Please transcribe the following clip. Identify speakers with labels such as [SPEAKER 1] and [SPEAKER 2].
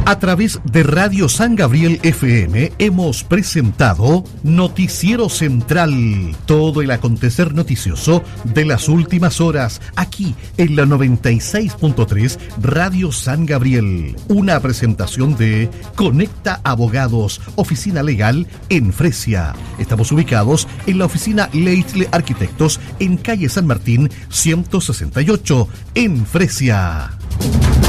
[SPEAKER 1] A través de Radio San Gabriel FM hemos presentado Noticiero Central, todo el acontecer noticioso de las últimas horas, aquí en la 96.3 Radio San Gabriel. Una presentación de Conecta Abogados, oficina legal en Fresia. Estamos ubicados en la oficina Leitle Arquitectos en calle San Martín 168, en Fresia.